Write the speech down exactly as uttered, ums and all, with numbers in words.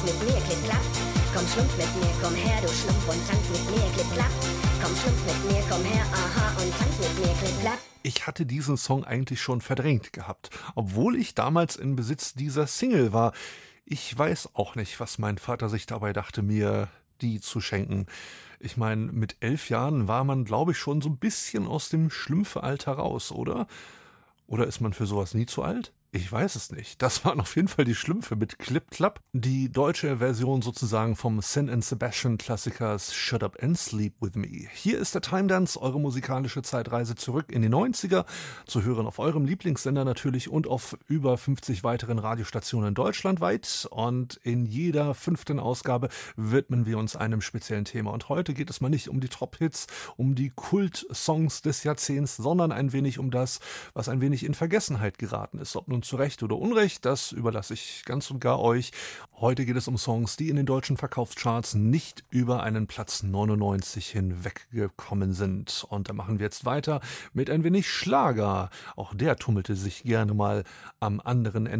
mit mir, klipp, klapp. Komm, schlumpf mit mir, komm her, du Schlumpf, und tanz mit mir, klipp, klapp. Komm, schlumpf mit mir, komm her, aha, und tanz mit mir, klipp, klapp. Ich hatte diesen Song eigentlich schon verdrängt gehabt, obwohl ich damals in Besitz dieser Single war. Ich weiß auch nicht, was mein Vater sich dabei dachte, mir die zu schenken. Ich meine, mit elf Jahren war man, glaube ich, schon so ein bisschen aus dem Schlümpfe-Alter raus, oder? Oder ist man für sowas nie zu alt? Ich weiß es nicht. Das waren auf jeden Fall die Schlümpfe mit Clip Clap. Die deutsche Version sozusagen vom Sin and Sebastian Klassikers Shut Up and Sleep With Me. Hier ist der Time Dance, eure musikalische Zeitreise zurück in die neunziger. Zu hören auf eurem Lieblingssender natürlich und auf über fünfzig weiteren Radiostationen deutschlandweit. Und in jeder fünften Ausgabe widmen wir uns einem speziellen Thema. Und heute geht es mal nicht um die Top-Hits, um die Kult-Songs des Jahrzehnts, sondern ein wenig um das, was ein wenig in Vergessenheit geraten ist. Ob nun zu Recht oder Unrecht, das überlasse ich ganz und gar euch. Heute geht es um Songs, die in den deutschen Verkaufscharts nicht über einen Platz neunundneunzig hinweggekommen sind. Und da machen wir jetzt weiter mit ein wenig Schlager. Auch der tummelte sich gerne mal am anderen Ende